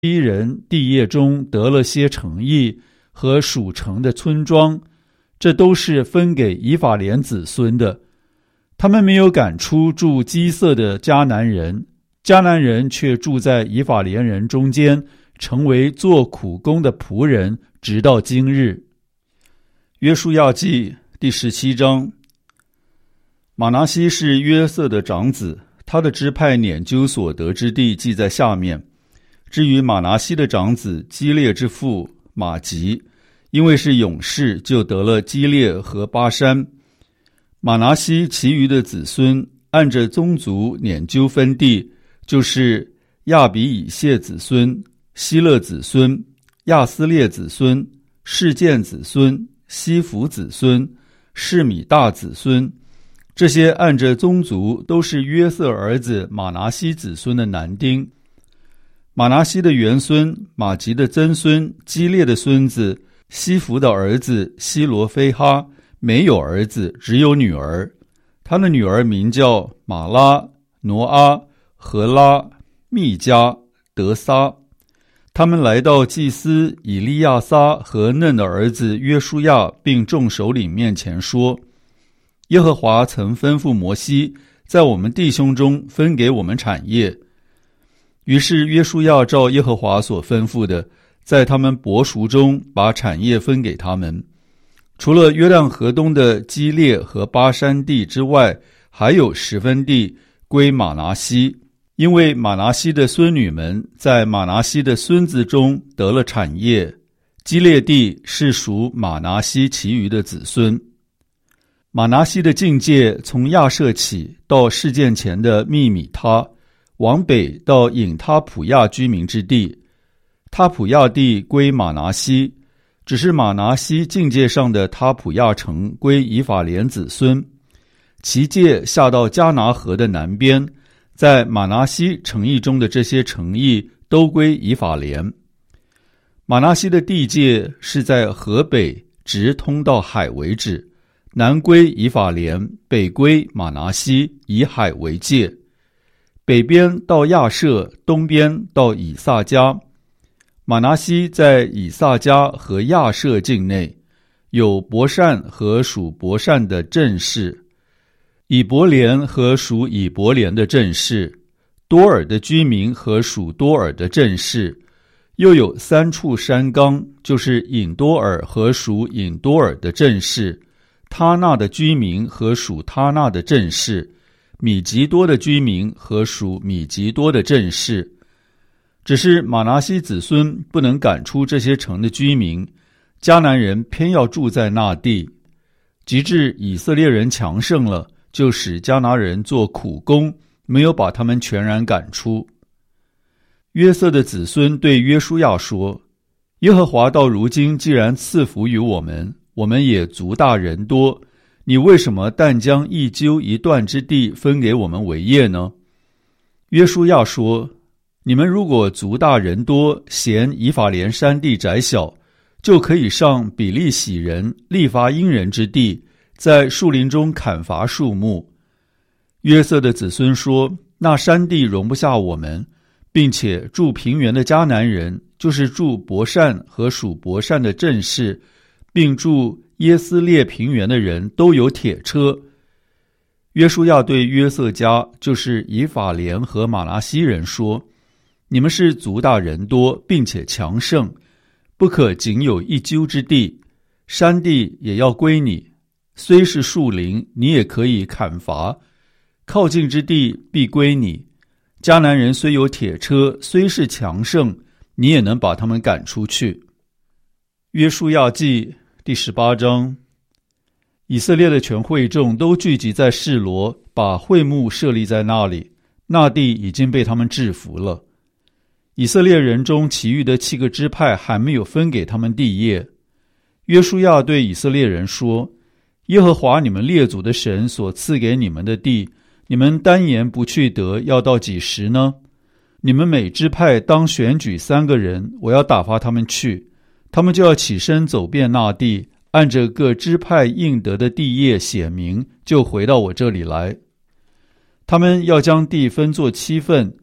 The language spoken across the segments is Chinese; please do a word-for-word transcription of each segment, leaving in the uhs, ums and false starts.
一人地业中得了些城邑和属城的村庄，这都是分给以法莲子孙的。他们没有赶出住基色的迦南人，迦南人却住在以法莲人中间，成为做苦工的仆人，直到今日。约书亚记第十七章。马拿西是约瑟的长子，他的支派撵究所得之地记在下面。至于马拿西的长子基列之父马吉，因为是勇士，就得了基列和巴山。马拿西其余的子孙按着宗族撵究分地，就是亚比以谢子孙、希勒子孙、亚斯列子孙、示剑子孙、西弗子孙、示米大子孙，这些按着宗族都是约瑟儿子马拿西子孙的男丁。马拿西的元孙马吉的曾孙基列的孙子西弗的儿子希罗非哈没有儿子，只有女儿。他的女儿名叫马拉、挪阿、荷拉、密加、德撒。他们来到祭司以利亚撒和嫩的儿子约书亚并众首领面前说，耶和华曾吩咐摩西在我们弟兄中分给我们产业。于是约书亚照耶和华所吩咐的，在他们伯属中把产业分给他们。除了约旦河东的基列和巴山地之外，还有十分地归马拿西，因为马拿西的孙女们在马拿西的孙子中得了产业。基列地是属马拿西其余的子孙。马拿西的境界从亚设起到事件前的密米他，往北到隐他普亚居民之地。他普亚地归马拿西，只是马拿西境界上的他普亚城归以法莲子孙，其界下到迦拿河的南边，在马拿西城邑中的这些城邑都归以法莲。马拿西的地界是在河北直通到海为止，南归以法莲，北归马拿西，以海为界。北边到亚设，东边到以萨迦。马拿西在以萨迦和亚设境内，有伯善和属伯善的镇市，以伯莲和属以伯莲的镇市，多尔的居民和属多尔的镇市，又有三处山冈，就是隐多尔和属隐多尔的镇市，他纳的居民和属他纳的镇市，米吉多的居民和属米吉多的镇市。只是马拿西子孙不能赶出这些城的居民，迦南人偏要住在那地，及至以色列人强盛了，就使迦南人做苦工，没有把他们全然赶出。约瑟的子孙对约书亚说，耶和华到如今既然赐福于我们，我们也族大人多，你为什么但将一丘一段之地分给我们为业呢？约书亚说，你们如果族大人多，嫌以法莲山地窄小，就可以上比利洗人、利伐因人之地，在树林中砍伐树木。约瑟的子孙说，那山地容不下我们，并且住平原的迦南人，就是住伯善和属伯善的镇市，并住耶斯列平原的人都有铁车。约书亚对约瑟家，就是以法莲和马拿西人说，你们是族大人多，并且强盛，不可仅有一丘之地，山地也要归你，虽是树林，你也可以砍伐，靠近之地必归你。迦南人虽有铁车，虽是强盛，你也能把他们赶出去。约书亚记第十八章。以色列的全会众都聚集在示罗，把会幕设立在那里，那地已经被他们制服了。以色列人中其余的七个支派还没有分给他们地业。约书亚对以色列人说，耶和华你们列祖的神所赐给你们的地，你们单言不去得，要到几时呢？你们每支派当选举三个人，我要打发他们去，他们就要起身走遍那地，按着各支派应得的地业写明，就回到我这里来。他们要将地分作七份，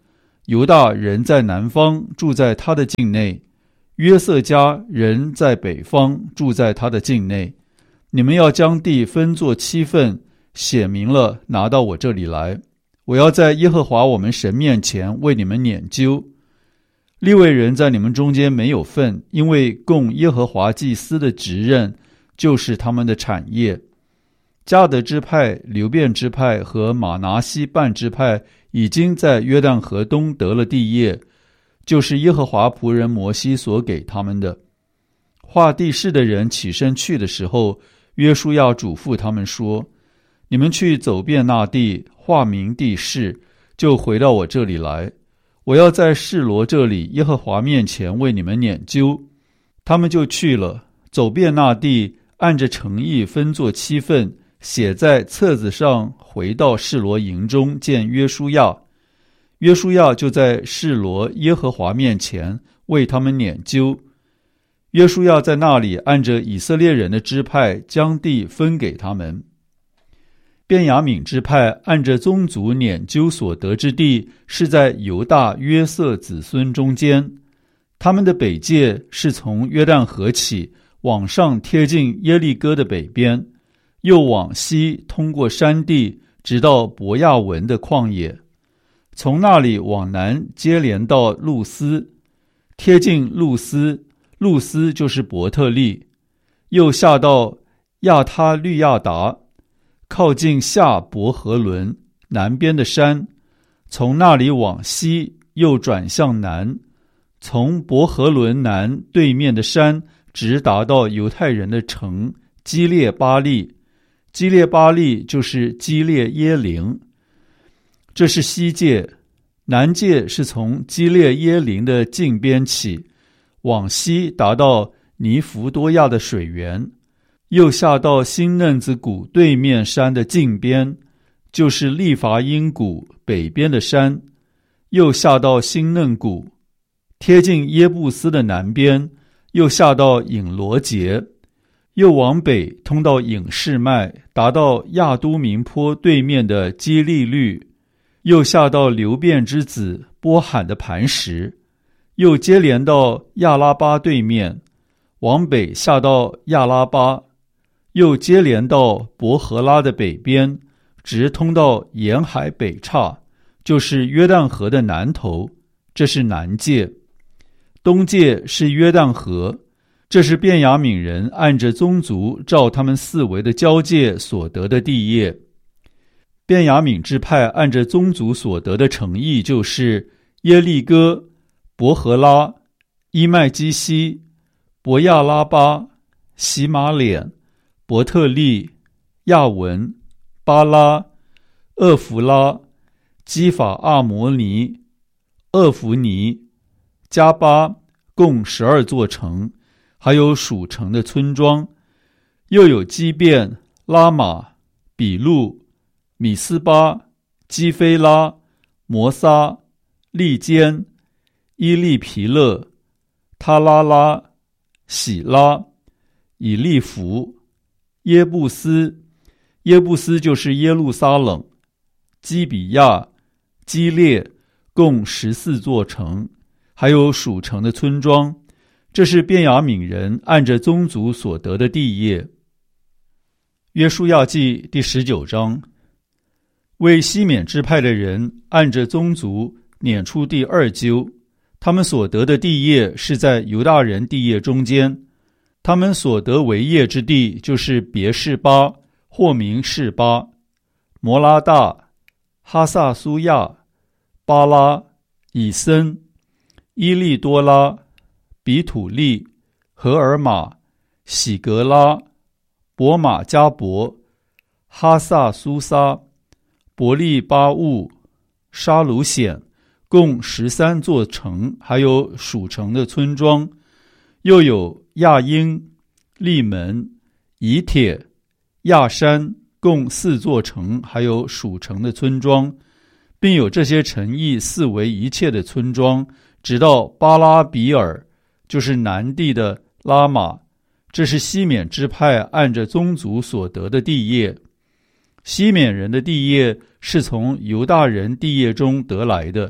犹大人在南方，住在他的境内，约瑟家人在北方，住在他的境内。你们要将地分作七份，写明了拿到我这里来，我要在耶和华我们神面前为你们拈阄。利未人在你们中间没有份，因为供耶和华祭司的职任就是他们的产业。迦得支派、流便支派和玛拿西半支派已经在约旦河东得了地业，就是耶和华仆人摩西所给他们的。画地势的人起身去的时候，约书亚嘱咐他们说：你们去走遍那地，画明地势，就回到我这里来，我要在示罗这里耶和华面前为你们拈阄。他们就去了，走遍那地，按着城邑分作七份，写在册子上，回到示罗营中见约书亚。约书亚就在示罗耶和华面前为他们拈阄。约书亚在那里按着以色列人的支派将地分给他们。便雅悯支派按着宗族拈阄所得之地，是在犹大约瑟子孙中间。他们的北界是从约旦河起，往上贴近耶利哥的北边，又往西通过山地，直到伯亚文的旷野，从那里往南接连到路斯，贴近路斯，路斯就是伯特利，又下到亚他律亚达，靠近下伯和伦南边的山，从那里往西又转向南，从伯和伦南对面的山直达到犹太人的城基列巴利，基列巴利就是基列耶林，这是西界。南界是从基列耶林的近边起，往西达到尼弗多亚的水源，又下到新嫩子谷对面山的近边，就是利伐因谷北边的山，又下到新嫩谷，贴近耶布斯的南边，又下到隐罗节，又往北通到隐士麦，达到亚都明坡对面的基利律，又下到流便之子波罕的磐石，又接连到亚拉巴对面，往北下到亚拉巴，又接连到伯和拉的北边，直通到沿海北岔，就是约旦河的南头，这是南界。东界是约旦河，这是便雅悯人按着宗族照他们四围的交界所得的地业。便雅悯支派按着宗族所得的城邑，就是耶利哥、伯和拉、伊麦基西、伯亚拉巴、洗马脸、伯特利、亚文、巴拉、厄弗拉、基法阿摩尼、厄弗尼、加巴，共十二座城，还有属城的村庄，又有基遍、拉玛、比路、米斯巴、基菲拉、摩撒、利坚、伊利皮勒、他拉拉、喜拉、以利弗、耶布斯，耶布斯就是耶路撒冷、基比亚、基列，共十四座城，还有属城的村庄。这是便雅悯人按着宗族所得的地业。约书亚记第十九章。为西缅支派的人按着宗族撵出第二阄，他们所得的地业是在犹大人地业中间。他们所得为业之地，就是别是巴，或名示巴、摩拉大、哈萨苏亚、巴拉、以森、伊利多拉、比土利、荷尔玛、喜格拉、伯马加伯、哈萨苏撒、伯利巴务、沙鲁显，共十三座城，还有属城的村庄，又有亚英、利门、以铁、亚山，共四座城，还有属城的村庄，并有这些城邑四围一切的村庄，直到巴拉比尔，就是南地的拉玛。这是西缅支派按着宗族所得的地业。西缅人的地业是从犹大人地业中得来的，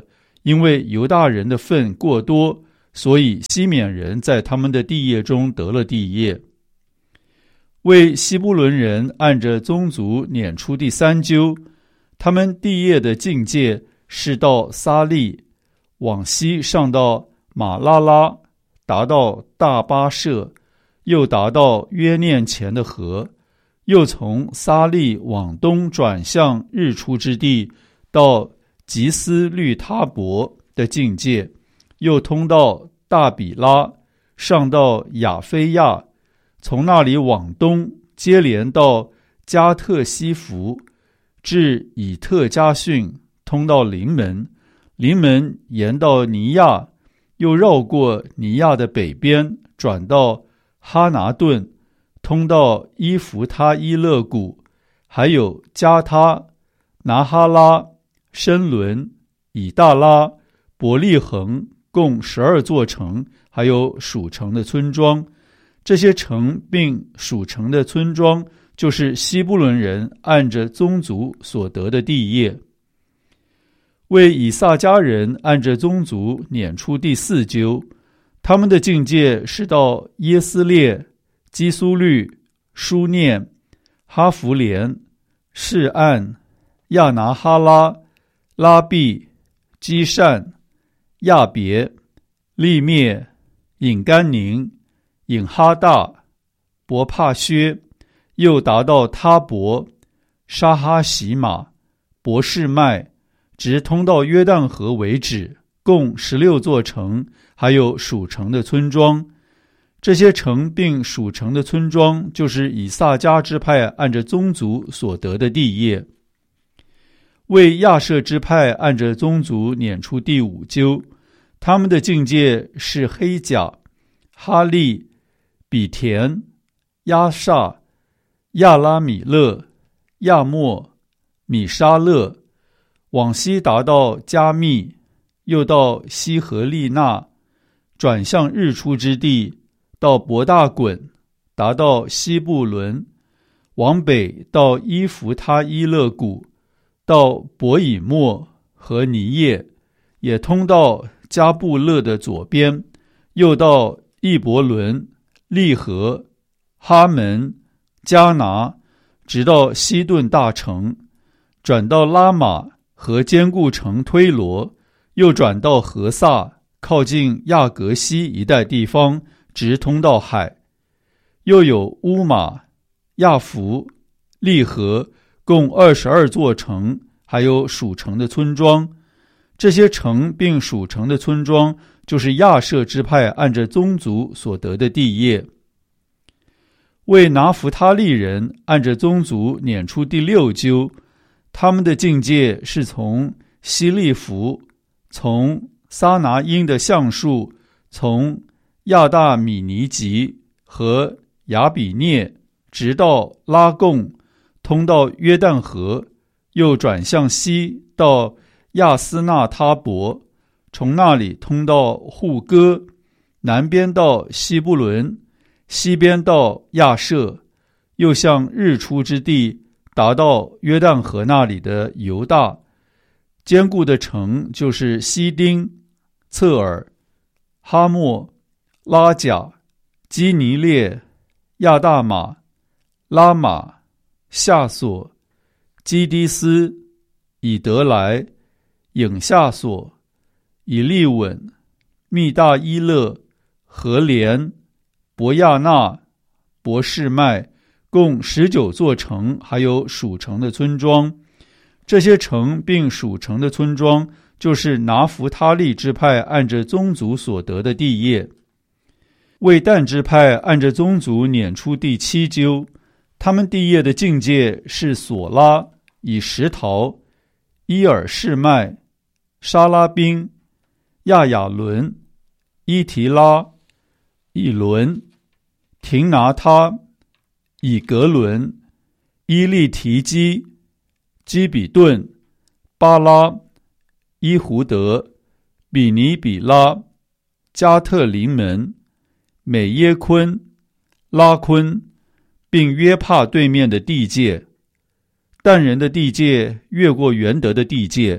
因为犹大人的份过多，所以西缅人在他们的地业中得了地业。为西布伦人按着宗族撵出第三阄，他们地业的境界是到撒利，往西上到马拉拉，达到大巴舍，又达到约念前的河，又从撒利往东转向日出之地，到吉斯律他伯的境界，又通到大比拉，上到亚非亚，从那里往东接连到加特西弗，至以特加逊，通到临门，临门沿到尼亚，又绕过尼亚的北边，转到哈拿顿，通到伊弗他伊勒谷，还有加他、拿哈拉、申伦、以大拉、伯利恒，共十二座城，还有属城的村庄。这些城并属城的村庄，就是西布伦人按着宗族所得的地业。为以萨迦人按着宗族撵出第四阄，他们的境界是到耶斯列、基苏律、书念、哈弗连、示暗、亚拿哈拉、拉毕、基善、亚别、利灭、隐甘宁、隐哈大、伯帕薛，又达到他伯、沙哈喜马、伯示麦，直通到约旦河为止，共十六座城，还有属城的村庄。这些城并属城的村庄，就是以萨迦支派按着宗族所得的地业。为亚设支派按着宗族撵出第五阄，他们的境界是黑甲、哈利、比田、亚萨、亚拉米勒、亚莫、米沙勒，往西达到加密，又到西和利纳，转向日出之地，到伯大滚，达到西布伦，往北到伊弗他伊勒谷，到伯以莫和尼叶，也通到加布勒的左边，又到易伯伦、利和、哈门、加拿，直到西顿大城，转到拉玛和坚固城推罗，又转到何萨，靠近亚格西一带地方，直通到海。又有乌马、亚弗、利和，共二十二座城，还有属城的村庄。这些城并属城的村庄，就是亚设支派按着宗族所得的地业。为拿弗他利人按着宗族撵出第六阄，他们的境界是从希利弗，从撒拿因的橡树，从亚大米尼吉和亚比涅，直到拉贡，通到约旦河，又转向西到亚斯纳他伯，从那里通到户哥，南边到西布伦，西边到亚设，又向日出之地，达到约旦河那里的犹大。坚固的城就是西丁、侧耳、哈莫、拉甲、基尼列、亚大马、拉玛、夏索、基迪斯、以德来、影夏索、以利稳、密大伊勒、和连、伯亚纳、伯示麦，共十九座城，还有属城的村庄。这些城并属城的村庄，就是拿弗他利支派按着宗族所得的地业。为但支派按着宗族撵出第七阄，他们地业的境界是索拉、以石陶、伊尔示麦、沙拉宾、亚雅伦、伊提拉、以伦、廷拿他、以格伦、伊利提基、基比顿、巴拉、伊胡德、比尼比拉、加特林门、美耶昆、拉昆，并约帕对面的地界。但人的地界越过元德的地界，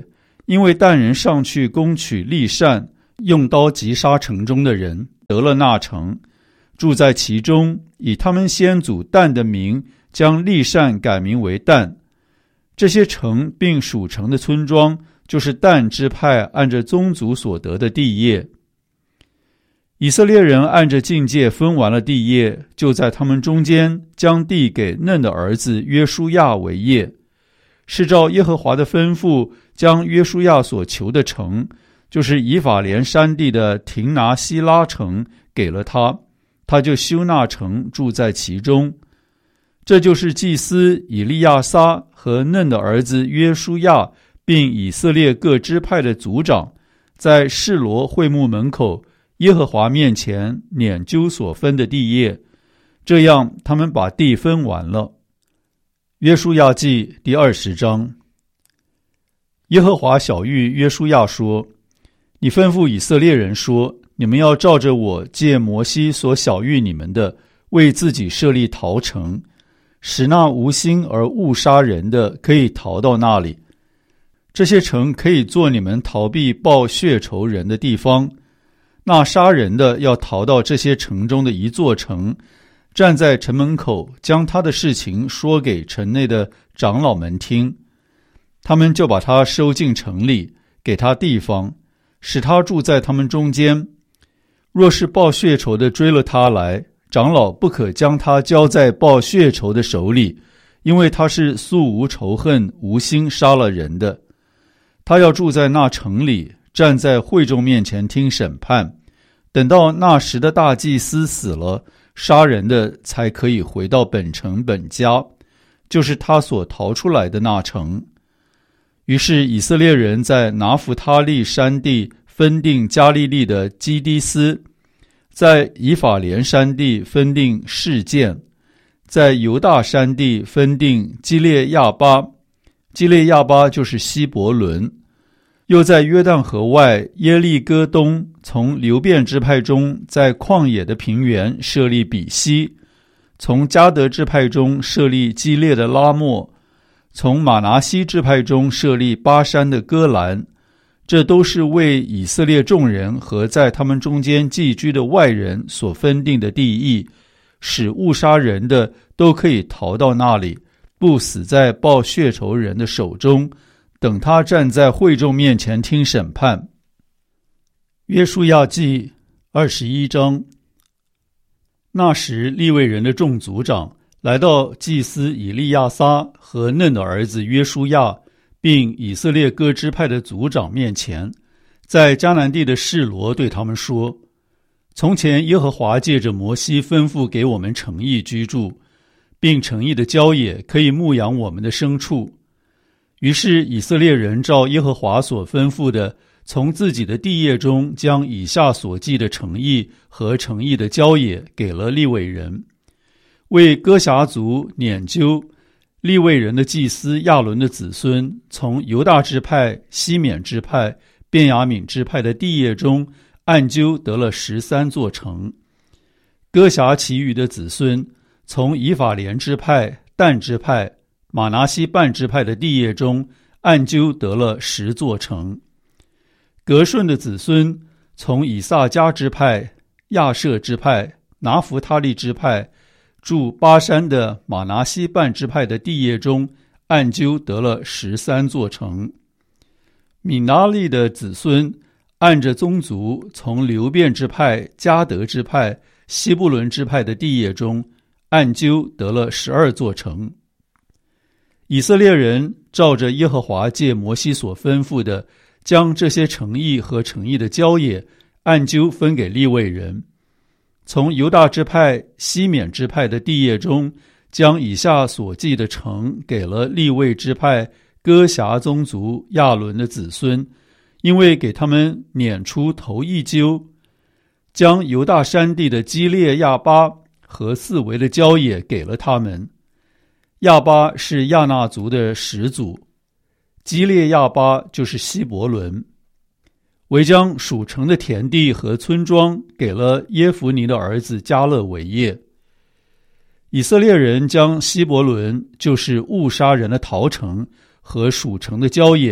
因为但人上去攻取利善，用刀击杀城中的人，得了那城，住在其中，以他们先祖但的名，将利善改名为但。这些城并属城的村庄，就是但支派按着宗族所得的地业。以色列人按着境界分完了地业，就在他们中间将地给嫩的儿子约书亚为业，是照耶和华的吩咐，将约书亚所求的城，就是以法莲山地的亭拿希拉城给了他，他就修那城，住在其中。这就是祭司以利亚撒和嫩的儿子约书亚，并以色列各支派的族长，在示罗会幕门口耶和华面前拈阄所分的地业，这样他们把地分完了。约书亚记第二十章。耶和华晓谕约书亚说：你吩咐以色列人说，你们要照着我借摩西所晓谕你们的，为自己设立逃城，使那无心而误杀人的可以逃到那里。这些城可以做你们逃避报血仇人的地方。那杀人的要逃到这些城中的一座城，站在城门口，将他的事情说给城内的长老们听，他们就把他收进城里，给他地方，使他住在他们中间。若是报血仇的追了他来，长老不可将他交在报血仇的手里，因为他是素无仇恨，无心杀了人的。他要住在那城里，站在会众面前听审判，等到那时的大祭司死了，杀人的才可以回到本城本家，就是他所逃出来的那城。于是以色列人在拿弗他利山地分定加利利的基迪斯，在以法莲山地分定示剑，在犹大山地分定基列亚巴，基列亚巴就是希伯伦。又在约旦河外耶利哥东，从流便支派中在旷野的平原设立比西，从迦得支派中设立基列的拉末，从马拿西支派中设立巴山的戈兰。这都是为以色列众人和在他们中间寄居的外人所分定的地役，使误杀人的都可以逃到那里，不死在报血仇人的手中，等他站在会众面前听审判。约书亚记二十一章。那时利未人的众族长来到祭司以利亚撒和嫩的儿子约书亚，并以色列各支派的族长面前，在迦南地的示罗对他们说：从前耶和华借着摩西吩咐给我们城邑居住，并城邑的郊野可以牧养我们的牲畜。于是以色列人照耶和华所吩咐的，从自己的地业中将以下所记的城邑和城邑的郊野给了利未人。为哥辖族拈阄，利未人的祭司亚伦的子孙，从犹大支派、西缅支派、便雅悯支派的地业中按阄得了十三座城。哥辖其余的子孙，从以法莲支派、但支派、马拿西半支派的地业中按阄得了十座城。革顺的子孙，从以萨迦支派、亚设支派、拿弗他利支派，住巴山的马拿西半支派的地业中按阄得了十三座城。米拿利的子孙，按着宗族，从流便支派、迦得支派、希布伦支派的地业中按阄得了十二座城。以色列人照着耶和华借摩西所吩咐的，将这些城邑和城邑的郊野按阄分给利未人。从犹大支派、西缅支派的地业中，将以下所记的城给了利未支派哥辖宗族亚伦的子孙，因为给他们撵出头一阄。将犹大山地的基列亚巴和四围的郊野给了他们。亚巴是亚纳族的始祖，基列亚巴就是希伯伦。为将属城的田地和村庄给了耶孚尼的儿子迦勒为业。以色列人将希伯伦，就是误杀人的逃城和属城的郊野，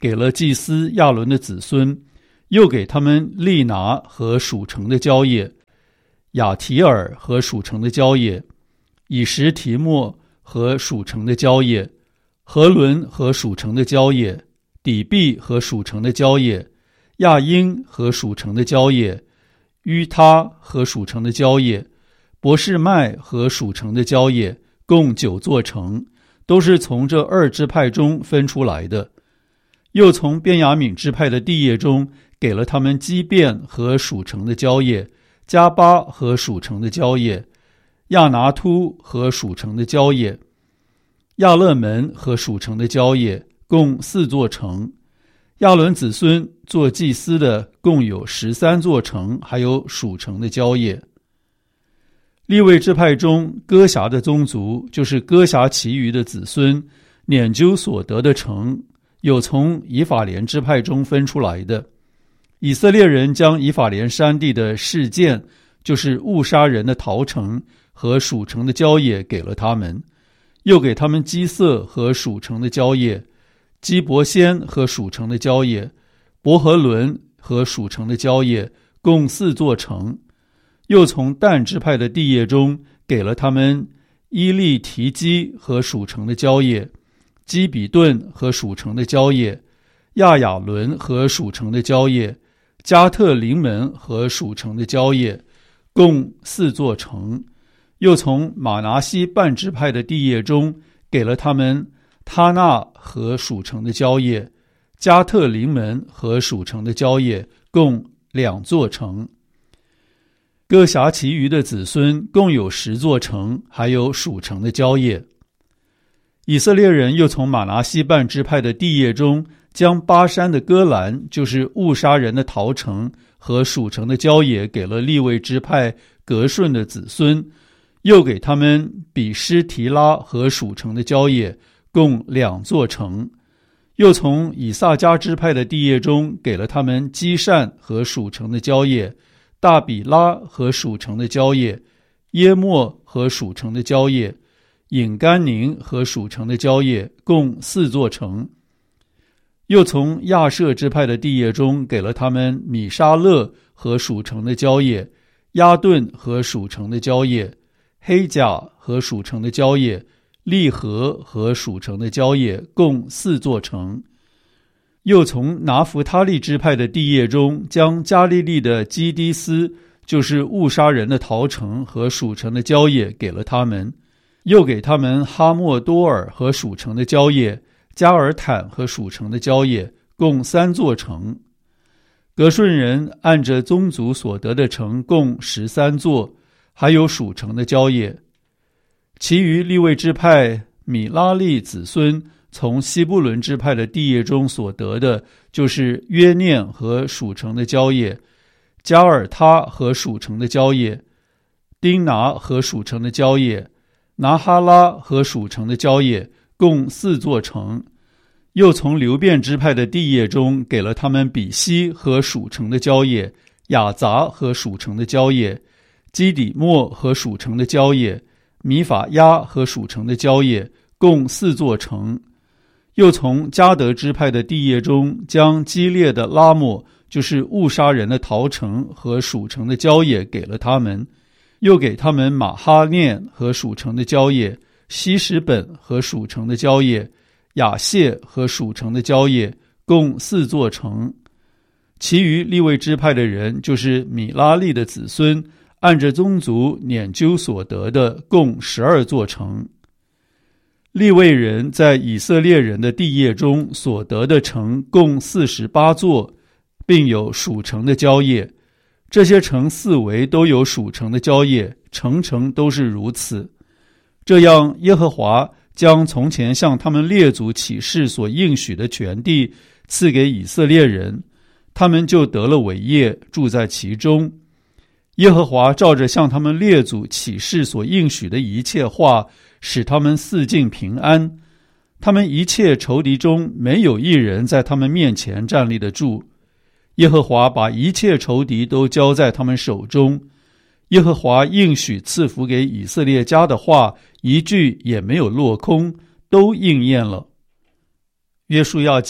给了祭司亚伦的子孙，又给他们利拿和属城的郊野，亚提尔和属城的郊野，以实提莫和属城的郊野，何伦和属城的郊野，底壁和属城的郊野，亚英和属城的郊野，于他和属城的郊野，伯示麦和属城的郊野，共九座城，都是从这二支派中分出来的。又从便雅悯支派的地业中给了他们基遍和属城的郊野，加巴和属城的郊野，亚拿突和属城的郊野，亚勒门和属城的郊野，共四座城。亚伦子孙做祭司的共有十三座城，还有属城的郊野。利未支派中哥辖的宗族，就是哥辖其余的子孙拈阄所得的城，有从以法莲支派中分出来的。以色列人将以法莲山地的示剑，就是误杀人的逃城和属城的郊野给了他们，又给他们基色和属城的郊野，基伯先和属城的郊野，伯和伦和属城的郊野，共四座城。又从但支派的地业中给了他们伊利提基和属城的郊野，基比顿和属城的郊野，亚雅伦和属城的郊野，加特临门和属城的郊野，共四座城。又从马拿西半支派的地业中给了他们他纳和属城的郊野，加特临门和属城的郊野，共两座城。各辖其余的子孙共有十座城，还有属城的郊野。以色列人又从马拿西半支派的地业中将巴山的戈兰，就是误杀人的逃城和属城的郊野，给了利未支派革顺的子孙，又给他们比施提拉和属城的郊野，共两座城。又从以萨迦支派的地业中给了他们基善和属城的郊野，大比拉和属城的郊野，耶莫和属城的郊野，隐甘宁和属城的郊野，共四座城。又从亚舍支派的地业中给了他们米沙勒和属城的郊野，亚顿和属城的郊野，黑甲和属城的郊野，利和和属城的郊野，共四座城。又从拿弗他利支派的地业中将加利利的基迪斯，就是误杀人的逃城和属城的郊野，给了他们，又给他们哈莫多尔和属城的郊野，加尔坦和属城的郊野，共三座城。革顺人按着宗族所得的城共十三座，还有属城的郊野。其余利未支派米拉利子孙从西布伦支派的地业中所得的，就是约念和属城的郊野，加尔他和属城的郊野，丁拿和属城的郊野，拿哈拉和属城的郊野，共四座城。又从流便支派的地业中给了他们比西和属城的郊野，雅杂和属城的郊野，基底莫和属城的郊野，米法亚和属城的郊野，共四座城。又从迦得支派的地业中将基列的拉莫，就是误杀人的逃城和属城的郊野，给了他们，又给他们马哈念和属城的郊野，西什本和属城的郊野，雅谢和属城的郊野，共四座城。其余利未支派的人，就是米拉利的子孙，按着宗族拈阄所得的，共十二座城。利未人在以色列人的地业中所得的城共四十八座，并有属城的郊野。这些城四围都有属城的郊野，城城都是如此。这样，耶和华将从前向他们列祖起誓所应许的全地赐给以色列人，他们就得了为业，住在其中。耶和华照着向他们列祖起誓所应许的一切话，使他们四境平安。他们一切仇敌中没有一人在他们面前站立得住。耶和华把一切仇敌都交在他们手中。耶和华应许赐福给以色列家的话，一句也没有落空，都应验了。约书亚记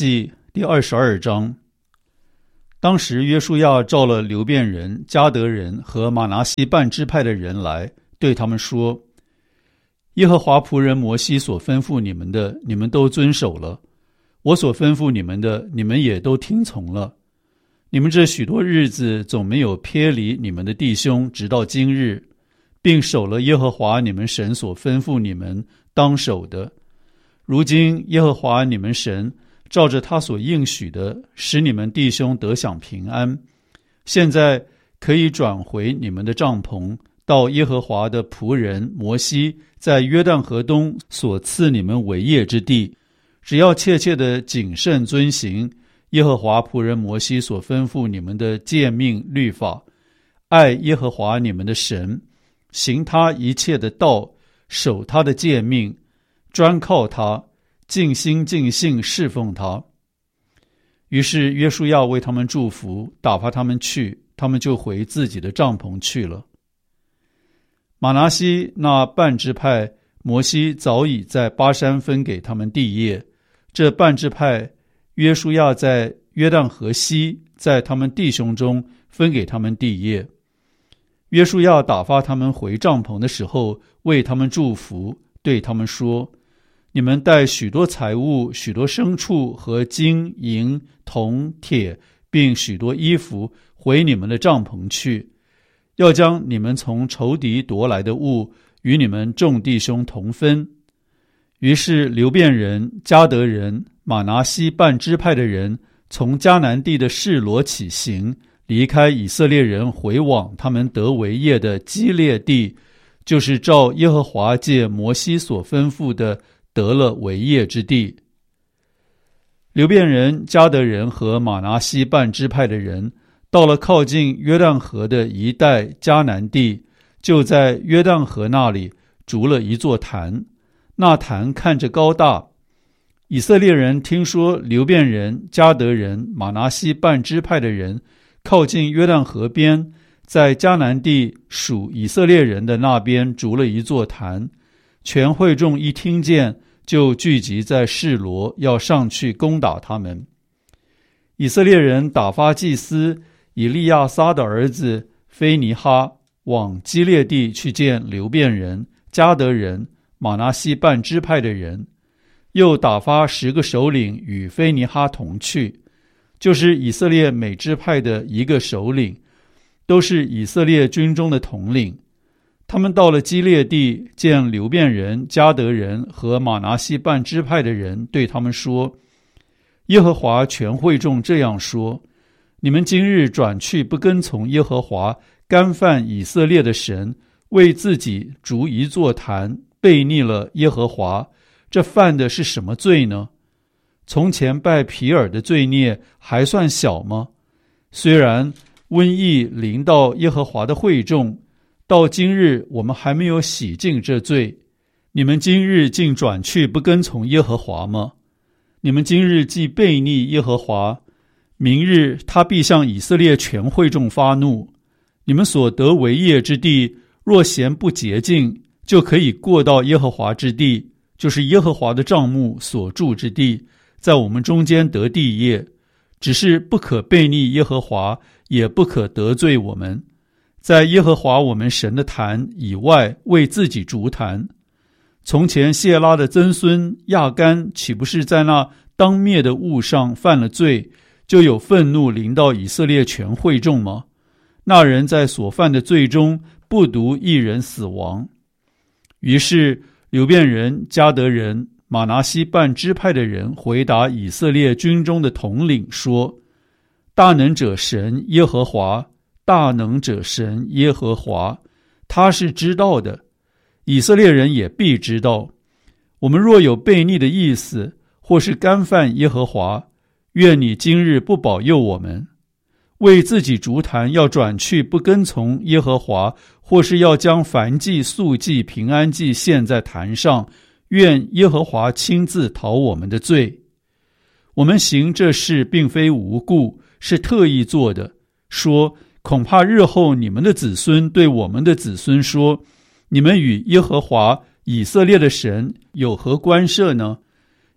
第二十二章。当时约书亚召了流便人、迦得人和玛拿西半支派的人来，对他们说：耶和华仆人摩西所吩咐你们的，你们都遵守了；我所吩咐你们的，你们也都听从了。你们这许多日子总没有偏离你们的弟兄，直到今日，并守了耶和华你们神所吩咐你们当守的。如今耶和华你们神照着他所应许的，使你们弟兄得享平安。现在可以转回你们的帐篷，到耶和华的仆人摩西在约旦河东所赐你们为业之地，只要切切的谨慎遵行耶和华仆人摩西所吩咐你们的诫命律法，爱耶和华你们的神，行他一切的道，守他的诫命，专靠他，尽心尽性侍奉他。于是约书亚为他们祝福，打发他们去，他们就回自己的帐篷去了。玛拿西那半支派，摩西早已在巴山分给他们地业，这半支派约书亚在约旦河西，在他们弟兄中分给他们地业。约书亚打发他们回帐篷的时候，为他们祝福，对他们说：你们带许多财物、许多牲畜和金银铜铁，并许多衣服回你们的帐篷去，要将你们从仇敌夺来的物与你们众弟兄同分。于是流便人、迦得人、玛拿西半支派的人从迦南地的示罗起行，离开以色列人，回往他们得为业的基列地，就是照耶和华借摩西所吩咐的得了为业之地。流便人、迦得人和玛拿西半支派的人到了靠近约旦河的一带迦南地，就在约旦河那里筑了一座坛，那坛看着高大。以色列人听说流便人、迦得人、玛拿西半支派的人靠近约旦河边，在迦南地属以色列人的那边筑了一座坛，全会众一听见，就聚集在示罗，要上去攻打他们。以色列人打发祭司以利亚撒的儿子菲尼哈往基列地去见流便人、迦得人、玛拿西半支派的人，又打发十个首领与菲尼哈同去，就是以色列每支派的一个首领，都是以色列军中的统领。他们到了基列地，见流便人、迦得人和玛拿西半支派的人，对他们说：耶和华全会众这样说，你们今日转去不跟从耶和华，干犯以色列的神，为自己筑一座坛，悖逆了耶和华，这犯的是什么罪呢？从前拜毗尔的罪孽还算小吗？虽然瘟疫临到耶和华的会众，到今日我们还没有洗净这罪，你们今日竟转去不跟从耶和华吗？你们今日既悖逆耶和华，明日他必向以色列全会众发怒。你们所得为业之地，若嫌不洁净，就可以过到耶和华之地，就是耶和华的帐幕所住之地，在我们中间得地业，只是不可悖逆耶和华，也不可得罪我们，在耶和华我们神的坛以外为自己筑坛。从前谢拉的曾孙亚干岂不是在那当灭的物上犯了罪，就有愤怒临到以色列全会众吗？那人在所犯的罪中不独一人死亡。于是流便人、迦得人、玛拿西半支派的人回答以色列军中的统领说：大能者神耶和华，大能者神耶和华，他是知道的，以色列人也必知道。我们若有悖逆的意思，或是干犯耶和华，愿你今日不保佑我们。为自己筑坛要转去不跟从耶和华，或是要将燔祭、素祭、平安祭献在坛上，愿耶和华亲自讨我们的罪。我们行这事并非无故，是特意做的，说恐怕日后你们的子孙对我们的子孙说，你们与耶和华以色列的神有何关涉呢？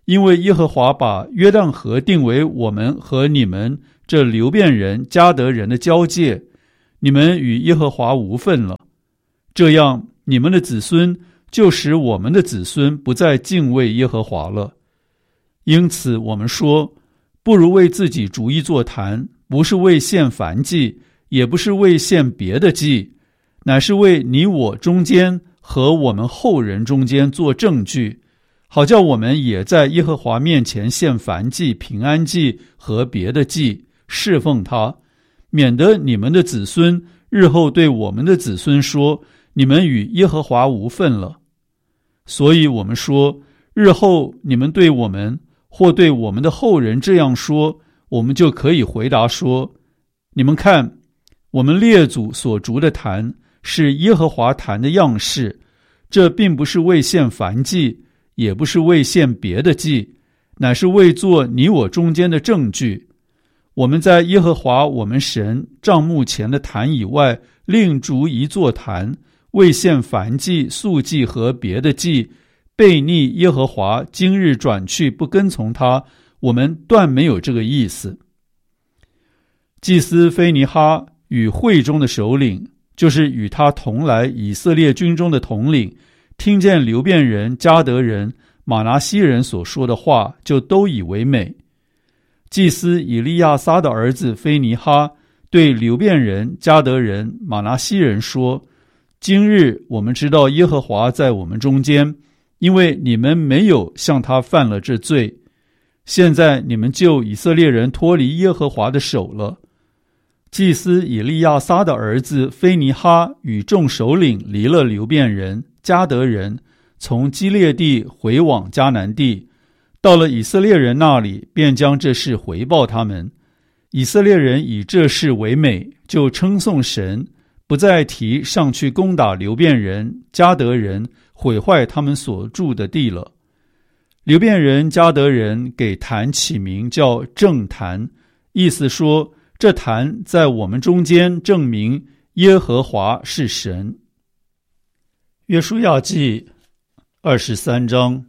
因为耶和华把约旦河定为我们和你们这流便人、迦得人的交界，你们与耶和华无分了。这样，你们的子孙就使我们的子孙不再敬畏耶和华了。因此我们说，不如为自己逐一座坛，不是为献燔祭，也不是为献别的祭，乃是为你我中间和我们后人中间做证据，好叫我们也在耶和华面前献燔祭、平安祭和别的祭，侍奉他，免得你们的子孙日后对我们的子孙说，你们与耶和华无分了。所以我们说，日后你们对我们或对我们的后人这样说，我们就可以回答说，你们看，我们列祖所筑的坛是耶和华坛的样式，这并不是为献燔祭，也不是为献别的祭，乃是为做你我中间的证据。我们在耶和华我们神帐幕前的坛以外，另筑一座坛，为献燔祭、素祭和别的祭，悖逆耶和华，今日转去不跟从他，我们断没有这个意思。祭司菲尼哈与会中的首领，就是与他同来以色列军中的统领，听见流便人、迦得人、玛拿西人所说的话，就都以为美。祭司以利亚撒的儿子菲尼哈对流便人、迦得人、玛拿西人说，今日我们知道耶和华在我们中间，因为你们没有向他犯了这罪，现在你们救以色列人脱离耶和华的手了。祭司以利亚撒的儿子菲尼哈与众首领离了流便人、迦得人，从基列地回往迦南地，到了以色列人那里，便将这事回报他们。以色列人以这事为美，就称颂神，不再提上去攻打流便人、迦得人，毁坏他们所住的地了。流便人、迦得人给坛起名叫正坛，意思说，这坛在我们中间证明耶和华是神。约书亚记二十三章。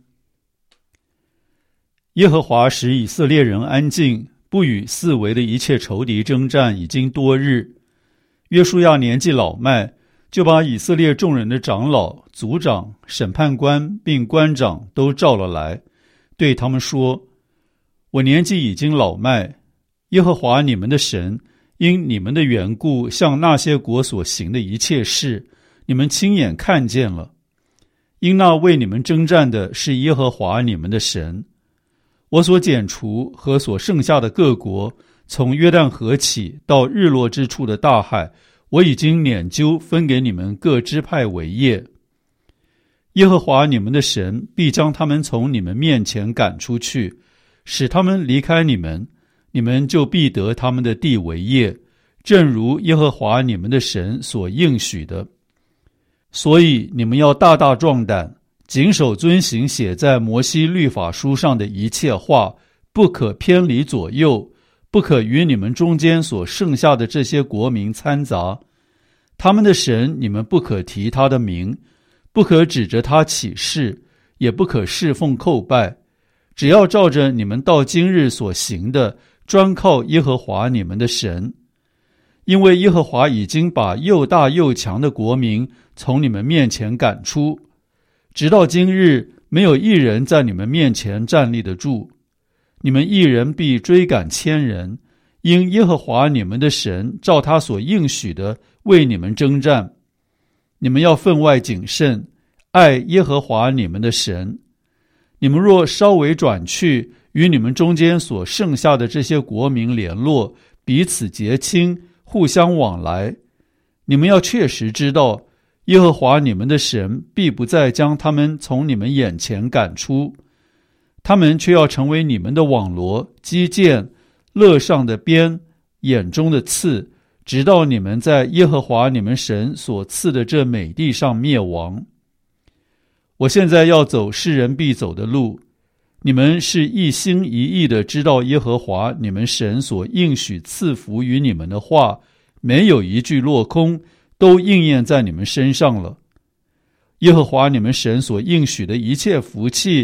耶和华使以色列人安静，不与四围的一切仇敌征战，已经多日。约书亚年纪老迈，就把以色列众人的长老、族长、审判官并官长都召了来，对他们说，我年纪已经老迈，耶和华你们的神因你们的缘故向那些国所行的一切事，你们亲眼看见了。因那为你们征战的是耶和华你们的神。我所剪除和所剩下的各国，从约旦河起到日落之处的大海，我已经拈阄分给你们各支派为业。耶和华你们的神必将他们从你们面前赶出去，使他们离开你们，你们就必得他们的地为业，正如耶和华你们的神所应许的。所以你们要大大壮胆，谨守遵行写在摩西律法书上的一切话，不可偏离左右，不可与你们中间所剩下的这些国民掺杂。他们的神你们不可提他的名，不可指着他起誓，也不可侍奉叩拜，只要照着你们到今日所行的，专靠耶和华你们的神。因为耶和华已经把又大又强的国民从你们面前赶出，直到今日，没有一人在你们面前站立得住。你们一人必追赶千人，因耶和华你们的神照他所应许的为你们征战。你们要分外谨慎，爱耶和华你们的神。你们若稍微转去，与你们中间所剩下的这些国民联络，彼此结亲，互相往来，你们要确实知道，耶和华你们的神必不再将他们从你们眼前赶出，他们却要成为你们的网罗、基建、肋上的鞭、眼中的刺，直到你们在耶和华你们神所赐的这美地上灭亡。我现在要走世人必走的路，你们是一心一意的知道耶和华你们神所应许赐福于你们的话，没有一句落空，都应验在你们身上了。耶和华你们神所应许的一切福气，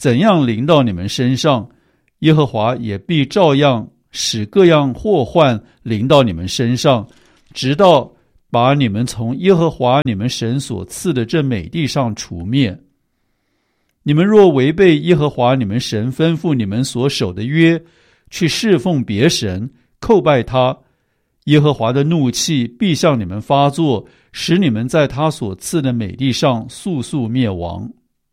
怎样临到你们身上，耶和华也必照样使各样祸患临到你们身上，直到把你们从耶和华你们神所赐的这美地上除灭。你们若违背耶和华你们神吩咐你们所守的约，去侍奉别神，叩拜他，耶和华的怒气必向你们发作，使你们在他所赐的美地上速速灭亡。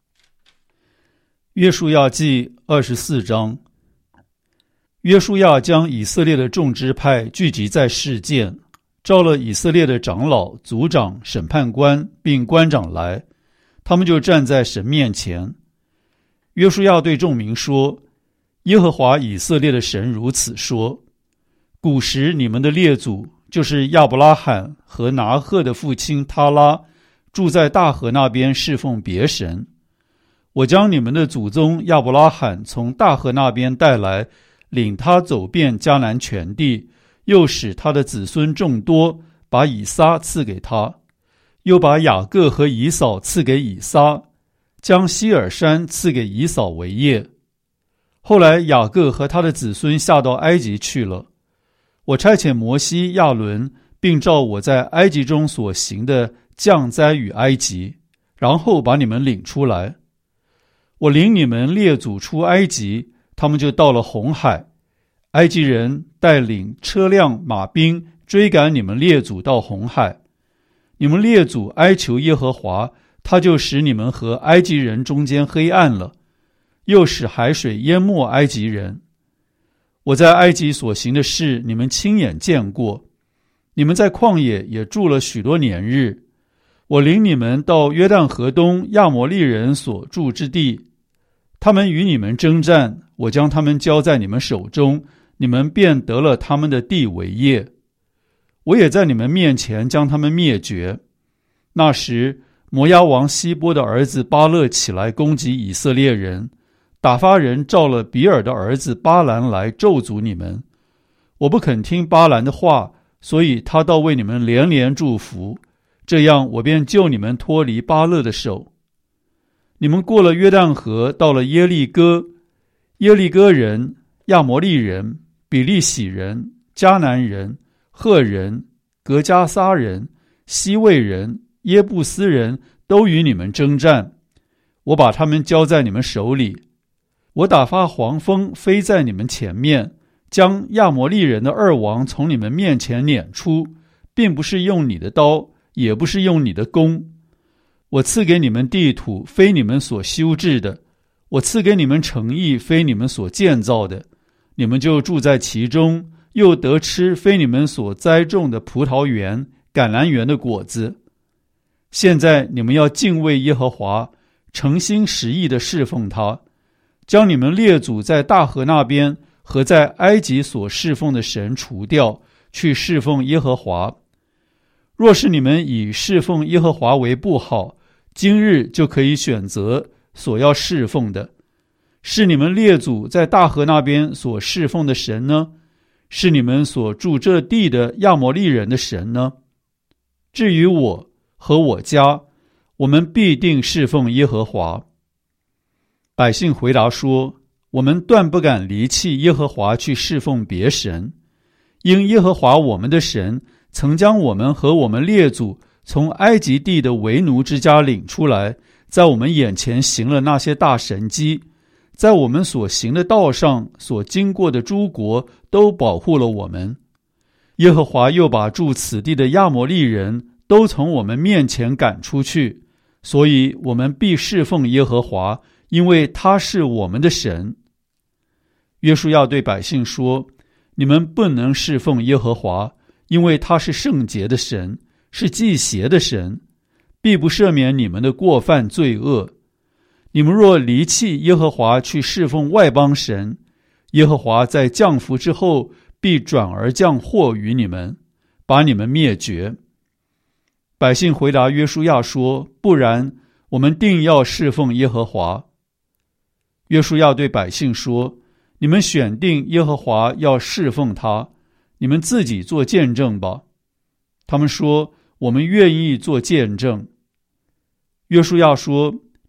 约书亚记二十四章。约书亚将以色列的众支派聚集在示剑，召了以色列的长老、族长、审判官并官长来，他们就站在神面前。约书亚对众民说：耶和华以色列的神如此说，古时你们的列祖，就是亚伯拉罕和拿鹤的父亲他拉，住在大河那边侍奉别神。我将你们的祖宗亚伯拉罕从大河那边带来，领他走遍迦南全地，又使他的子孙众多，把以撒赐给他，又把雅各和以扫赐给以撒，将希尔山赐给以扫为业。后来雅各和他的子孙下到埃及去了。我差遣摩西、亚伦，并照我在埃及中所行的降灾与埃及，然后把你们领出来。我领你们列祖出埃及，他们就到了红海。埃及人带领车辆马兵追赶你们列祖到红海。你们列祖哀求耶和华，他就使你们和埃及人中间黑暗了，又使海水淹没埃及人。我在埃及所行的事，你们亲眼见过。你们在旷野也住了许多年日。我领你们到约旦河东亚摩利人所住之地，他们与你们征战，我将他们交在你们手中，你们便得了他们的地为业。我也在你们面前将他们灭绝。那时摩押王希波的儿子巴勒起来攻击以色列人，打发人召了比尔的儿子巴兰来咒诅你们。我不肯听巴兰的话，所以他倒为你们连连祝福，这样我便救你们脱离巴勒的手。你们过了约旦河，到了耶利哥，耶利哥人、亚摩利人、比利洗人、迦南人、赫人、格加撒人、西魏人、耶布斯人都与你们征战，我把他们交在你们手里。我打发黄蜂飞在你们前面，将亚摩利人的二王从你们面前撵出，并不是用你的刀，也不是用你的弓。我赐给你们地土，非你们所修治的；我赐给你们城邑，非你们所建造的。你们就住在其中，又得吃非你们所栽种的葡萄园、橄榄园的果子。现在你们要敬畏耶和华，诚心实意地侍奉他，将你们列祖在大河那边和在埃及所侍奉的神除掉，去侍奉耶和华。若是你们以侍奉耶和华为不好，今日就可以选择所要侍奉的。是你们列祖在大河那边所侍奉的神呢？是你们所住这地的亚摩利人的神呢？至于我和我家，我们必定侍奉耶和华。百姓回答说：我们断不敢离弃耶和华去侍奉别神，因耶和华我们的神曾将我们和我们列祖从埃及地的为奴之家领出来，在我们眼前行了那些大神迹，在我们所行的道上所经过的诸国都保护了我们。耶和华又把住此地的亚摩利人都从我们面前赶出去，所以我们必侍奉耶和华，因为他是我们的神。约书亚对百姓说：你们不能侍奉耶和华，因为他是圣洁的神，是忌邪的神，必不赦免你们的过犯罪恶。你们若离弃耶和华去侍奉外邦神，耶和华在降福之后必转而降祸于你们，把你们灭绝。百姓回答约书亚说：不然，我们定要侍奉耶和华。约书亚对百姓说：你们选定耶和华要侍奉他，你们自己做见证吧。他们说：我们愿意做见证。约书亚说：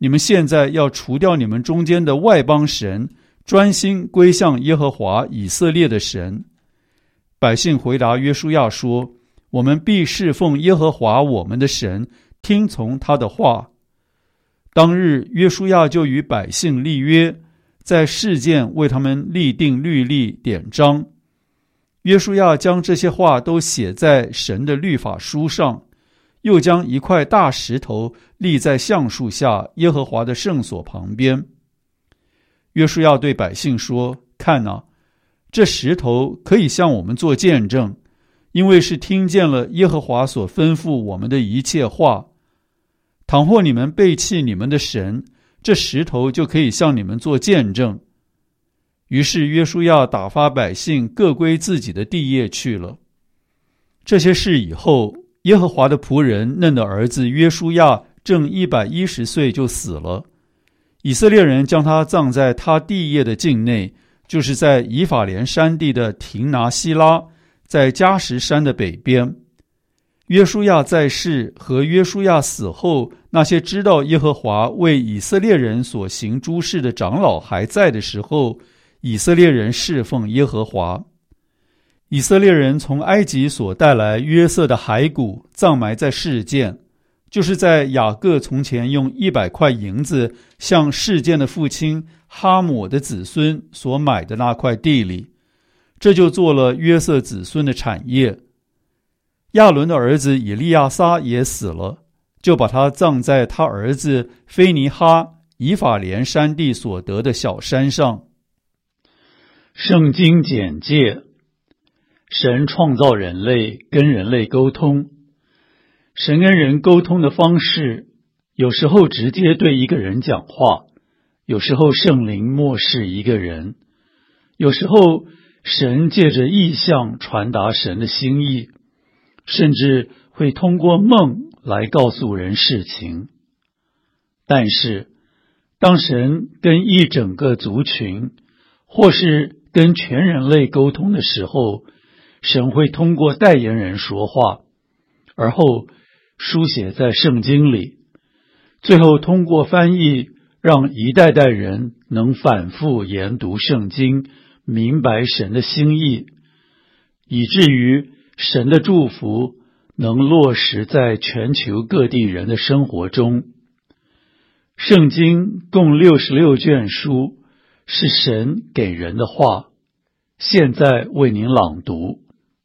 你们现在要除掉你们中间的外邦神，专心归向耶和华以色列的神。”百姓回答约书亚说：“我们必侍奉耶和华我们的神，听从他的话。”当日约书亚就与百姓立约，在示剑为他们立定律例典章。约书亚将这些话都写在神的律法书上，又将一块大石头立在橡树下耶和华的圣所旁边。约书亚对百姓说：“看哪，这石头可以向我们做见证，因为是听见了耶和华所吩咐我们的一切话。倘或你们背弃你们的神，这石头就可以向你们做见证。”于是约书亚打发百姓各归自己的地业去了。这些事以后，耶和华的仆人嫩的儿子约书亚正一百一十岁就死了。以色列人将他葬在他地业的境内，就是在以法莲山地的亭拿西拉，在迦实山的北边。约书亚在世和约书亚死后，那些知道耶和华为以色列人所行诸事的长老还在的时候，以色列人侍奉耶和华。以色列人从埃及所带来约瑟的骸骨，葬埋在示剑，就是在雅各从前用一百块银子向示剑的父亲哈抹的子孙所买的那块地里，这就做了约瑟子孙的产业。亚伦的儿子以利亚撒也死了，就把他葬在他儿子菲尼哈以法莲山地所得的小山上。 圣经简介：神创造人类，跟人类沟通。神跟人沟通的方式，有时候直接对一个人讲话，有时候圣灵默示一个人，有时候神借着异象传达神的心意，甚至会通过梦来告诉人事情。但是，当神跟一整个族群，或是跟全人类沟通的时候，神会通过代言人说话，而后书写在圣经里，最后通过翻译，让一代代人能反复研读圣经，明白神的心意，以至于神的祝福能落实在全球各地人的生活中。圣经共六十六卷书，是神给人的话，现在为您朗读。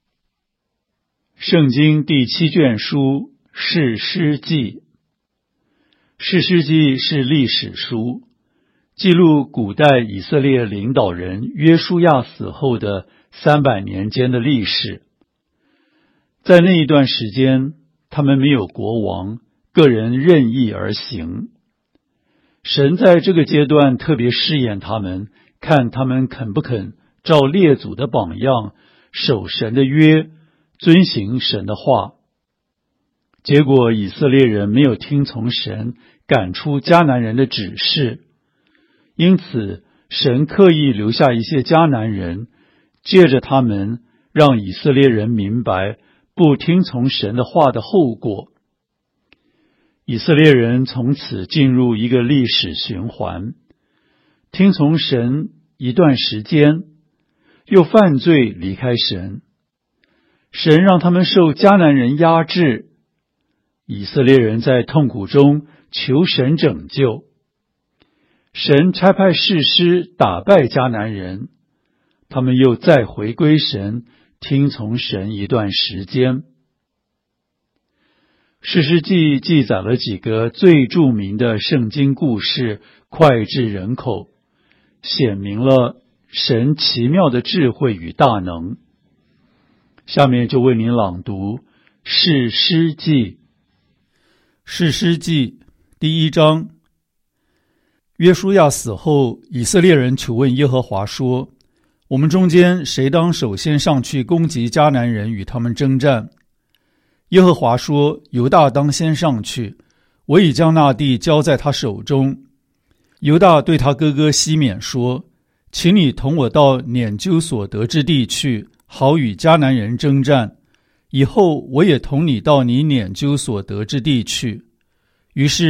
圣经第七卷书士师记。士师记是历史书，记录古代以色列领导人约书亚死后的三百年间的历史。在那一段时间，他们没有国王，个人任意而行。神在这个阶段特别试验他们，看他们肯不肯照列祖的榜样，守神的约，遵行神的话。结果以色列人没有听从神赶出迦南人的指示，因此神刻意留下一些迦南人，借着他们让以色列人明白不听从神的话的后果。以色列人从此进入一个历史循环，听从神一段时间，又犯罪离开神。神让他们受迦南人压制，以色列人在痛苦中求神拯救。神差派士师打败迦南人，他们又再回归神，听从神一段时间。士师记记载了几个最著名的圣经故事，脍炙人口，显明了神奇妙的智慧与大能。下面就为您朗读士师记。 士师记第一章。约书亚死后，以色列人求问耶和华说：我们中间谁当首先上去攻击迦南人，与他们征战？耶和华说：犹大当先上去，我已将那地交在他手中。犹大对他哥哥西缅说：请你同我到撵究所得之地去，好与迦南人征战，以后我也同你到你撵究所得之地去。于是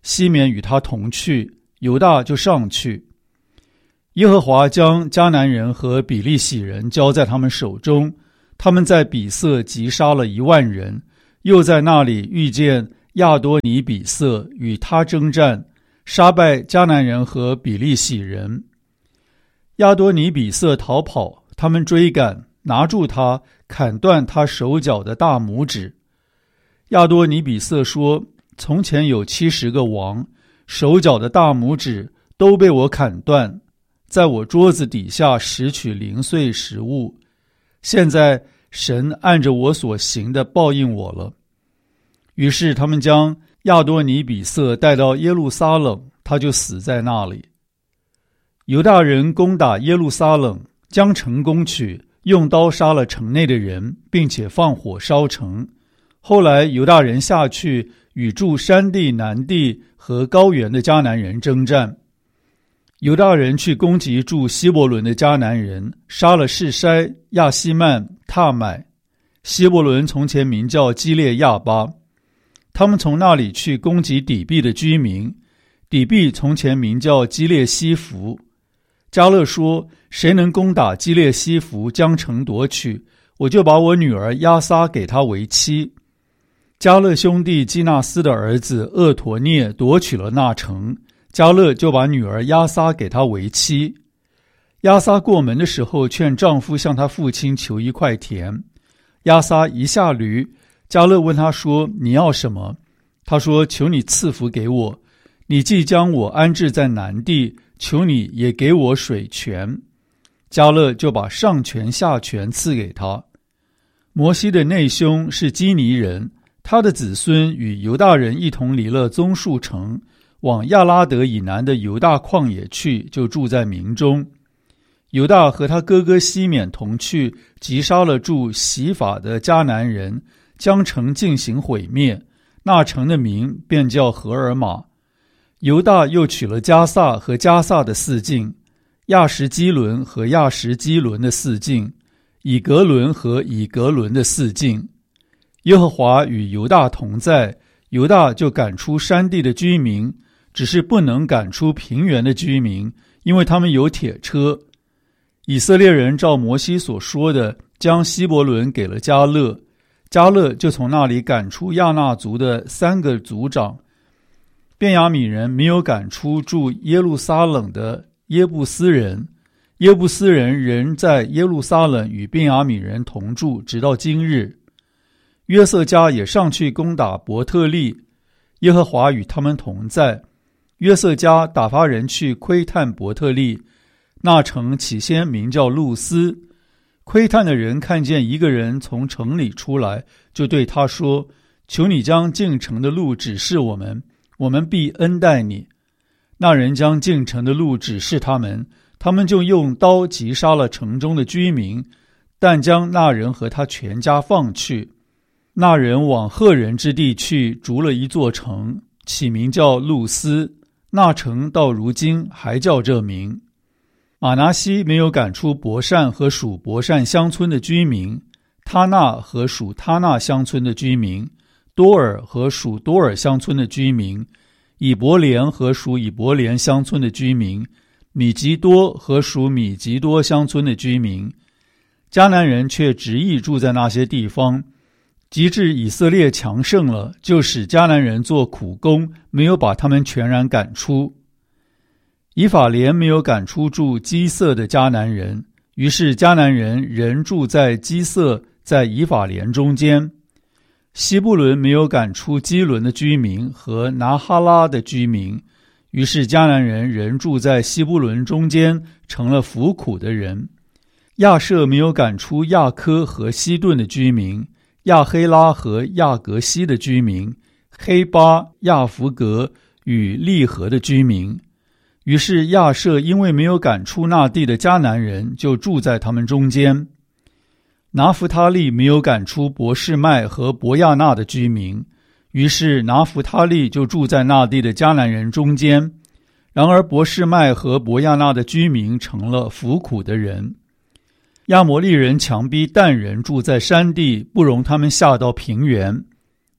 西缅与他同去，犹大就上去。耶和华将迦南人和比利洗人交在他们手中，他们在比色击杀了一万人，又在那里遇见亚多尼比色，与他征战，杀败迦南人和比利洗人。亚多尼比色逃跑，他们追赶，拿住他，砍断他手脚的大拇指。亚多尼比色说：从前有七十个王，手脚的大拇指都被我砍断，在我桌子底下拾取零碎食物。现在神按着我所行的报应我了。于是他们将亚多尼比色带到耶路撒冷，他就死在那里。犹大人攻打耶路撒冷，将城攻取，用刀杀了城内的人，并且放火烧城。后来犹大人下去与住山地、南地和高原的迦南人征战。犹大人去攻击住希伯伦的迦南人，杀了示筛、亚希曼、踏买。希伯伦从前名叫基列亚巴。他们从那里去攻击底壁的居民，底壁从前名叫基列西弗。迦勒说：谁能攻打基列西弗，将城夺取，我就把我女儿押撒给他为妻。迦勒兄弟基纳斯的儿子厄陀涅夺取了那城，迦勒就把女儿押撒给他为妻。押撒过门的时候，劝丈夫向他父亲求一块田。押撒一下驴，迦勒问他说：你要什么？他说：求你赐福给我，你既将我安置在南地，求你也给我水泉。迦勒就把上泉下泉赐给他。摩西的内兄是基尼人，他的子孙与犹大人一同离了棕树城，往亚拉德以南的犹大旷野去，就住在民中。犹大和他哥哥西缅同去，击杀了住洗法的迦南人，将城进行毁灭，那城的名便叫何尔玛。犹大又取了迦萨和迦萨的四境，亚什基伦和亚什基伦的四境，以格伦和以格伦的四境。耶和华与犹大同在，犹大就赶出山地的居民，只是不能赶出平原的居民，因为他们有铁车。以色列人照摩西所说的，将希伯伦给了迦勒，迦勒就从那里赶出亚纳族的三个族长。便雅悯人没有赶出住耶路撒冷的耶布斯人，耶布斯人仍在耶路撒冷与便雅悯人同住，直到今日。约瑟家也上去攻打伯特利，耶和华与他们同在。约瑟家打发人去窥探伯特利，那城起先名叫路斯。窥探的人看见一个人从城里出来，就对他说：求你将进城的路指示我们，我们必恩待你。那人将进城的路指示他们，他们就用刀击杀了城中的居民，但将那人和他全家放去。那人往赫人之地去，筑了一座城，起名叫路斯。那城到如今还叫这名。马拿西没有赶出伯善和属伯善乡村的居民，他纳和属他纳乡村的居民，多尔和属多尔乡村的居民，以伯莲和属以伯莲乡村的居民，米吉多和属米吉多乡村的居民。迦南人却执意住在那些地方，及至以色列强盛了，就使迦南人做苦工，没有把他们全然赶出。以法莲没有赶出住基色的迦南人，于是迦南人仍住在基色，在以法莲中间。西布伦没有赶出基伦的居民和拿哈拉的居民，于是迦南人仍住在西布伦中间，成了服苦的人。亚舍没有赶出亚科和西顿的居民，亚黑拉和亚格西的居民，黑巴、亚弗格与利和的居民。于是亚舍因为没有赶出那地的迦南人，就住在他们中间。拿弗他利没有赶出伯示麦和伯亚纳的居民，于是拿弗他利就住在那地的迦南人中间。然而伯示麦和伯亚纳的居民成了服苦的人。亚摩利人强逼但人住在山地，不容他们下到平原。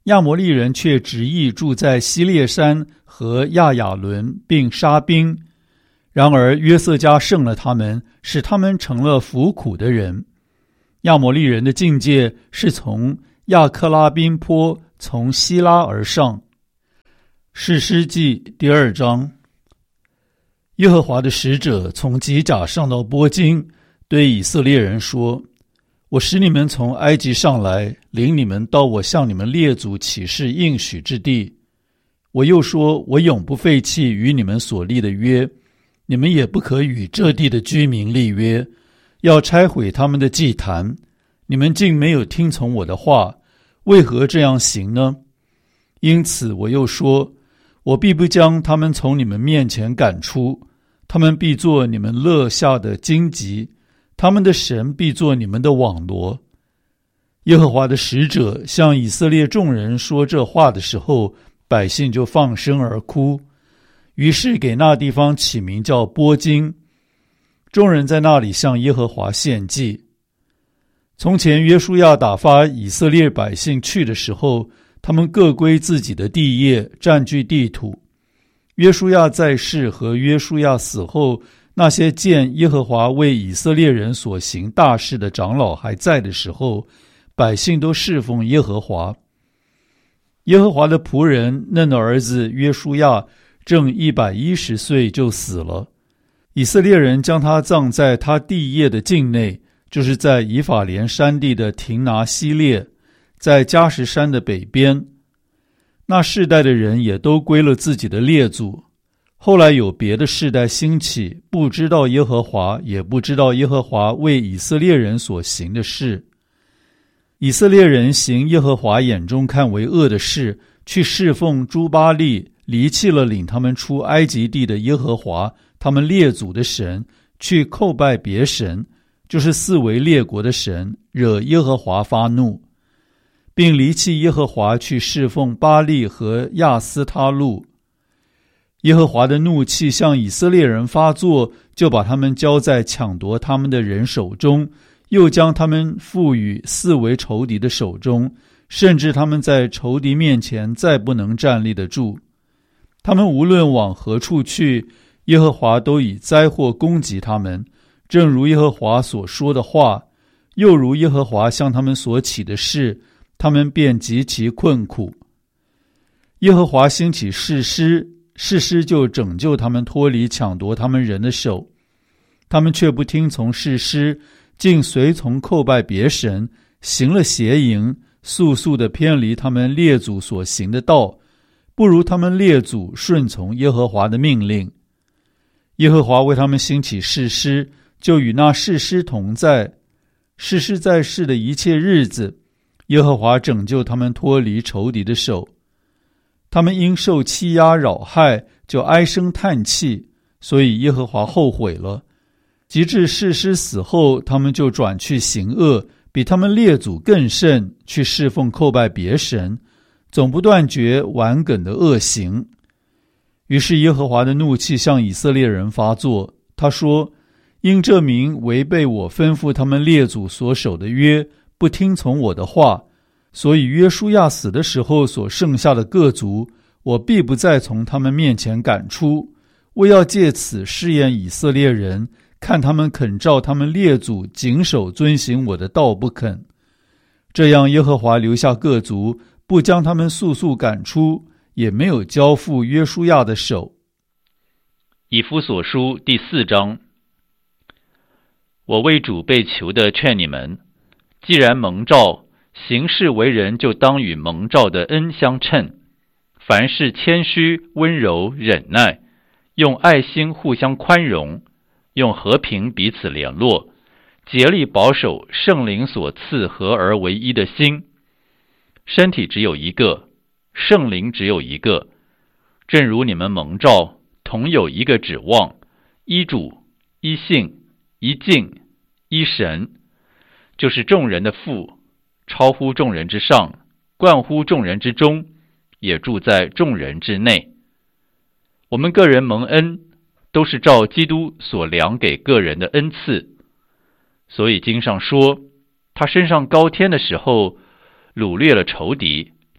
亚摩利人却执意住在西列山和亚雅伦，并杀兵。然而约瑟家胜了他们，使他们成了服苦的人。亚摩利人的境界是从亚克拉宾坡，从希拉而上。士师记第二章。耶和华的使者从吉甲上到波金，对以色列人说：我使你们从埃及上来，领你们到我向你们列祖起誓应许之地。我又说，我永不废弃与你们所立的约，你们也不可与这地的居民立约，要拆毁他们的祭坛。你们竟没有听从我的话，为何这样行呢？因此我又说，我必不将他们从你们面前赶出，他们必做你们勒下的荆棘，他们的神必做你们的网罗。耶和华的使者向以色列众人说这话的时候，百姓就放声而哭，于是给那地方起名叫波金。众人在那里向耶和华献祭。从前约书亚打发以色列百姓去的时候，他们各归自己的地业，占据地土。约书亚在世和约书亚死后，那些见耶和华为以色列人所行大事的长老还在的时候，百姓都侍奉耶和华。耶和华的仆人嫩的儿子约书亚正一百一十岁就死了，以色列人将他葬在他地业的境内，就是在以法莲山地的亭拿西列，在迦实山的北边。那世代的人也都归了自己的列祖。后来有别的世代兴起，不知道耶和华，也不知道耶和华为以色列人所行的事。以色列人行耶和华眼中看为恶的事，去侍奉诸巴力，离弃了领他们出埃及地的耶和华他们列祖的神，去叩拜别神，就是四围列国的神，惹耶和华发怒，并离弃耶和华，去侍奉巴力和亚斯他路。耶和华的怒气向以色列人发作，就把他们交在抢夺他们的人手中，又将他们赋予四围仇敌的手中，甚至他们在仇敌面前再不能站立得住。他们无论往何处去，耶和华都以灾祸攻击他们，正如耶和华所说的话，又如耶和华向他们所起的事，他们便极其困苦。耶和华兴起士师，士师就拯救他们脱离抢夺他们人的手。他们却不听从士师，竟随从叩拜别神，行了邪淫，速速地偏离他们列祖所行的道，不如他们列祖顺从耶和华的命令。耶和华为他们兴起士师，就与那士师同在。士师在世的一切日子，耶和华拯救他们脱离仇敌的手。他们因受欺压扰害，就唉声叹气，所以耶和华后悔了。及至士师死后，他们就转去行恶，比他们列祖更甚，去侍奉叩拜别神，总不断绝顽梗的恶行。于是耶和华的怒气向以色列人发作，他说：因这民违背我吩咐他们列祖所守的约，不听从我的话，所以约书亚死的时候所剩下的各族，我必不再从他们面前赶出。我要借此试验以色列人，看他们肯照他们列祖谨守遵行我的道不肯。这样耶和华留下各族，不将他们速速赶出，也没有交付约书亚的手。 以弗所书第四章。我为主被囚的劝你们，既然蒙召，行事为人就当与蒙召的恩相称，凡事谦虚温柔忍耐，用爱心互相宽容，用和平彼此联络，竭力保守圣灵所赐合而为一的心。身体只有一个，圣灵只有一个，正如你们蒙召，同有一个指望，一主，一信，一敬，一神，就是众人的父，超乎众人之上，冠乎众人之中，也住在众人之内。我们个人蒙恩，都是照基督所量给个人的恩赐。所以经上说，他升上高天的时候，掳掠了仇敌，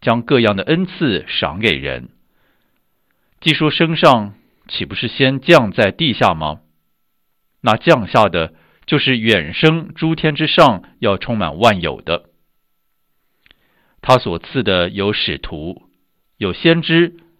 将各样的恩赐赏给人。既说升上，岂不是先降在地下吗？那降下的就是远升诸天之上，要充满万有的。他所赐的有使徒，有先知，